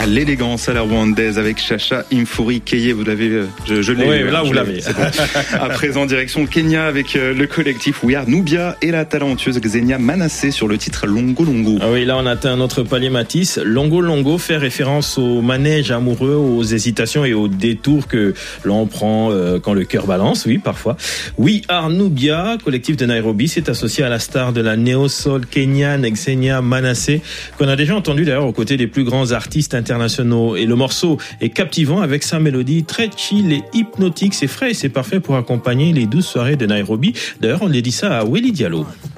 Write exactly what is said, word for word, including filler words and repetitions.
l'élégance à la rwandaise avec Chacha Imfuri Keye. Vous l'avez, je, je l'ai. Oui, là vous l'avez. Bon. À présent, direction le Kenya avec le collectif We Are Nubia et la talentueuse Xenia Manasseh sur le titre Longo Longo. Ah oui, là on atteint un autre palier, Mathis. Longo Longo fait référence au manège amoureux, aux hésitations et aux détours que l'on prend euh, quand le cœur balance, oui, parfois. We Are Nubia, collectif de Nairobi, s'est associé à la star de la néo-soul kenyane Xenia Manasseh, qu'on a déjà entendu d'ailleurs aux côtés des plus grands artistes internationaux. Et le morceau est captivant avec sa mélodie très chill et hypnotique. C'est frais et c'est parfait pour accompagner les douze soirées de Nairobi. D'ailleurs, on les dit ça à Welly Diallo.